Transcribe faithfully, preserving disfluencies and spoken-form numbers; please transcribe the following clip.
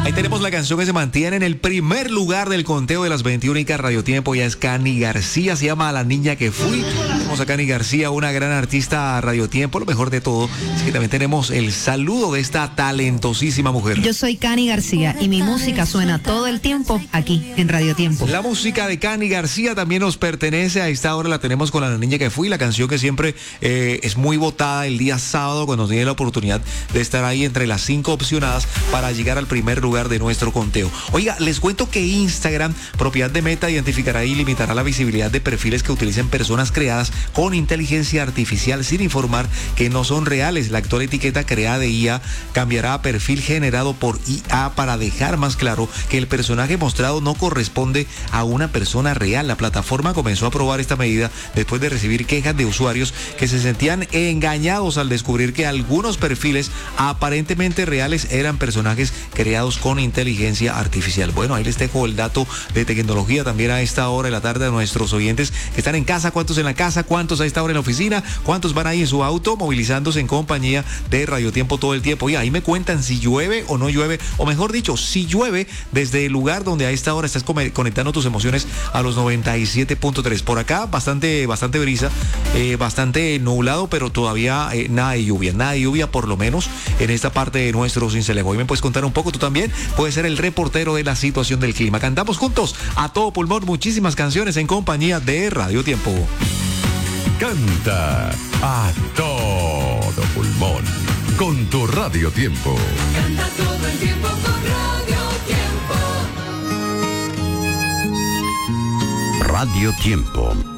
Ahí tenemos la canción que se mantiene en el primer lugar del conteo de las veintiuna Radio Tiempo. Ya es Cani García, se llama La Niña que Fui. Tenemos a Cani García, una gran artista Radio Tiempo. Lo mejor de todo es que también tenemos el saludo de esta talentosísima mujer. Yo soy Cani García y mi música suena todo el tiempo aquí en Radio Tiempo. La música de Cani García también nos pertenece. A esta hora la tenemos con La Niña que Fui, la canción que siempre eh, es muy votada el día sábado cuando tiene la oportunidad de estar ahí entre las cinco opcionadas para llegar al primer lugar de nuestro conteo. Oiga, les cuento que Instagram, propiedad de Meta, identificará y limitará la visibilidad de perfiles que utilicen personas creadas con inteligencia artificial sin informar que no son reales. La actual etiqueta creada de I A cambiará a perfil generado por I A para dejar más claro que el personaje mostrado no corresponde a una persona real. La plataforma comenzó a probar esta medida después de recibir quejas de usuarios que se sentían engañados al descubrir que algunos perfiles aparentemente reales eran personajes creados con inteligencia artificial. Bueno, ahí les dejo el dato de tecnología también a esta hora de la tarde a nuestros oyentes que están en casa. ¿Cuántos en la casa? ¿Cuántos a esta hora en la oficina? ¿Cuántos van ahí en su auto movilizándose en compañía de Radio Tiempo todo el tiempo? Y ahí me cuentan si llueve o no llueve, o mejor dicho, si llueve desde el lugar donde a esta hora estás conectando tus emociones a los noventa y siete punto tres. Por acá bastante, bastante brisa, eh, bastante nublado, pero todavía eh, nada de lluvia, nada de lluvia por lo menos en esta parte de nuestro Cincelejo. Hoy me puedes contar un poco, tú también puedes ser el reportero de la situación del clima. Cantamos juntos a todo pulmón muchísimas canciones en compañía de Radio Tiempo. Canta a todo pulmón con tu Radio Tiempo. Canta todo el tiempo con Radio Tiempo. Radio Tiempo.